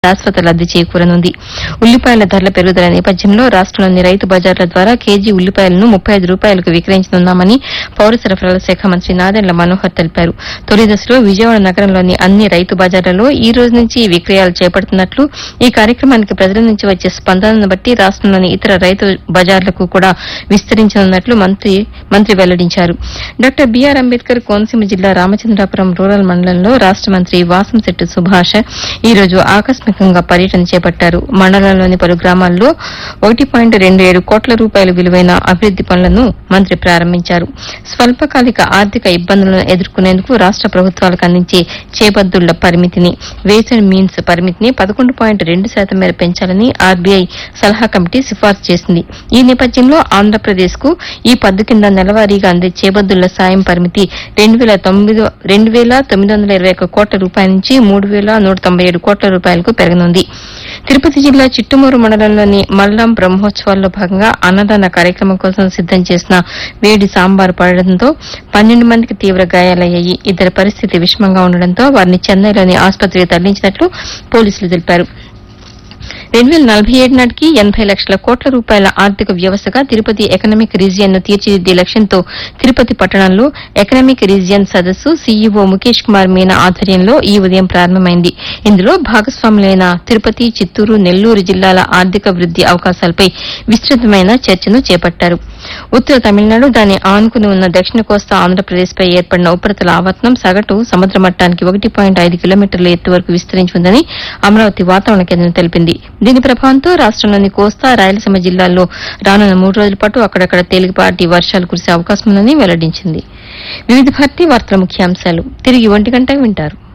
శాశ్వత లబ్ది చేకూరనుంది. ఉల్లిపాయల ధరల పెరుగుదల నేపథ్యంలో రాష్టంలోని రైతు బజార్ల ద్వారా కేజీ ఉల్లిపాయలను 35 రూపాయలకు విక్రయించనున్నామని పౌర సరఫరాల శాఖ మంత్రి నాదెండ్ల మనోహర్ తెలిపారు. తొలి దశలో విజయవాడ నగరంలోని అన్ని రైతు బజార్లలో ఈ రోజు నుంచి విక్రయాలు చేపడుతున్నట్లు, ఈ కార్యక్రమానికి ప్రజల నుంచి వచ్చే స్పందనను బట్టి రాష్టంలోని ఇతర రైతు బజార్లకు కూడా విస్తరించనున్నట్లు మంత్రి వెల్లడించారు. డాక్టర్ బీఆర్ అంబేద్కర్ కోనసీమ జిల్లా రామచంద్రాపురం రూరల్ మండలంలో రాష్ట మంత్రి వాసంశెట్టి సుభాష్ ఈ రోజు ఆకస్మికంగా పర్యటన చేపట్టారు. మండలంలోని పలు గ్రామాల్లో 1.27 కోట్ల రూపాయల విలువైన అభివృద్ది పనులను మంత్రి ప్రారంభించారు. స్వల్పకాలిక ఆర్థిక ఇబ్బందులను ఎదుర్కొనేందుకు రాష్ట ప్రభుత్వాలకు అందించే చేపద్దుళ్ల పరిమితిని, వేస్ అండ్ మీన్స్ పరిమితిని 11.2% మేర పెంచాలని ఆర్బీఐ సలహా కమిటీ సిఫార్సు చేసింది. ఈ నేపథ్యంలో ఆంధ్రప్రదేశ్ కు ఈ పద్దు కింద నెలవారీగా అందే చేపద్దుళ్ల సాయం పరిమితి 2,921 కోట్ల రూపాయల నుంచి 3,197 కోట్ల రూపాయలకు పెరగనుంది. తిరుపతి జిల్లా చిట్టుమూరు మండలంలోని మల్లాం బ్రహ్మోత్సవాల్లో భాగంగా అన్నదాన కార్యక్రమం కోసం సిద్దం చేసిన వేడి సాంబారు పడడంతో 12 మందికి తీవ్ర గాయాలయ్యాయి. ఇద్దరి పరిస్థితి విషమంగా ఉండడంతో వారిని చెన్నైలోని ఆసుపత్రికి తరలించినట్లు పోలీసులు తెలిపారు. 2047 నాటికి 80 లక్షల కోట్ల రూపాయల ఆర్థిక వ్యవస్థగా తిరుపతి ఎకనామిక్ రీజియన్ ను తీర్చిదిద్దే లక్ష్యంతో తిరుపతి పట్టణంలో ఎకనామిక్ రీజియన్ సదస్సు సీఈఓ ముఖేష్ కుమార్ మీనా ఆధ్వర్యంలో ఈ ఉదయం ప్రారంభమైంది. ఇందులో భాగస్వాములైన తిరుపతి, చిత్తూరు, నెల్లూరు జిల్లాల ఆర్థిక వృద్ది అవకాశాలపై విస్తృతమైన చర్చను చేపట్టారు. ఉత్తర తమిళనాడు, దాన్ని ఆనుకుని ఉన్న దక్షిణ కోస్తా ఆంధ్రప్రదేశ్పై ఏర్పడిన ఉపరితల ఆవర్తనం సగటు సముద్ర మట్టానికి 1.5 కిలోమీటర్ల ఎత్తు వరకు విస్తరించి ఉందని అమరావతి వాతావరణ కేంద్రం తెలిపింది. దీని ప్రభావంతో రాష్టంలోని కోస్తా, రాయలసీమ జిల్లాల్లో రానున్న 3 రోజుల పాటు అక్కడక్కడ తేలికపాటి వర్షాలు కురిసే అవకాశం ఉందని వెల్లడించింది. వివిధ భారతి వార్తల ముఖ్యాంశాలు తిరిగి 1 గంటకు వింటారు.